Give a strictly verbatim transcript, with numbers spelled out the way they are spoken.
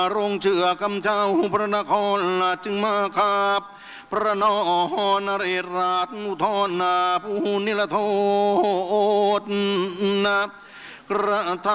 รงเชื่อกำเจ้าพระนครจึงมาขับพระนอนเรศราชอุทธรนาผู้นิรโทษนะกระท